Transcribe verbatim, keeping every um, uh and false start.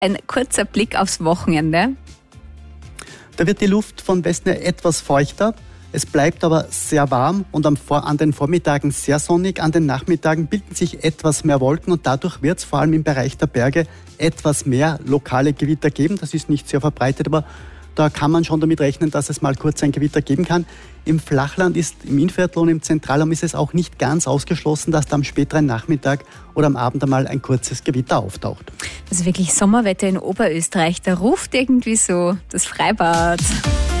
Ein kurzer Blick aufs Wochenende. Da wird die Luft von Westen her etwas feuchter. Es bleibt aber sehr warm und am Vor- an den Vormittagen sehr sonnig. An den Nachmittagen bilden sich etwas mehr Wolken und dadurch wird es vor allem im Bereich der Berge etwas mehr lokale Gewitter geben. Das ist nicht sehr verbreitet, aber da kann man schon damit rechnen, dass es mal kurz ein Gewitter geben kann. Im Flachland ist, im Innviertel und im Zentralraum ist es auch nicht ganz ausgeschlossen, dass da am späteren Nachmittag oder am Abend einmal ein kurzes Gewitter auftaucht. Also wirklich Sommerwetter in Oberösterreich, da ruft irgendwie so das Freibad.